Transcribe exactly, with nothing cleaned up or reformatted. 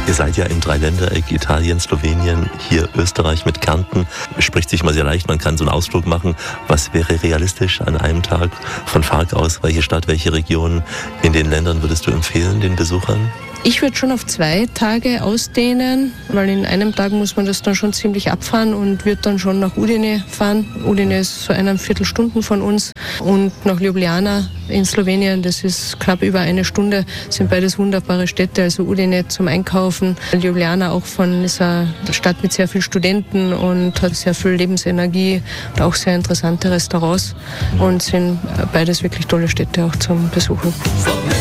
Ihr seid ja im Dreiländereck, Italien, Slowenien, hier Österreich mit Kärnten. Spricht sich mal sehr leicht, man kann so einen Ausflug machen. Was wäre realistisch an einem Tag von Fark aus? Welche Stadt, welche Region in den Ländern würdest du empfehlen, den Besuchern? Ich würde schon auf zwei Tage ausdehnen, weil in einem Tag muss man das dann schon ziemlich abfahren und würde dann schon nach Udine fahren. Udine ist so eine Viertelstunde von uns und nach Ljubljana in Slowenien, das ist knapp über eine Stunde, sind beides wunderbare Städte, also Udine zum Einkaufen, Ljubljana auch von, ist eine Stadt mit sehr vielen Studenten und hat sehr viel Lebensenergie und auch sehr interessante Restaurants und sind beides wirklich tolle Städte auch zum Besuchen.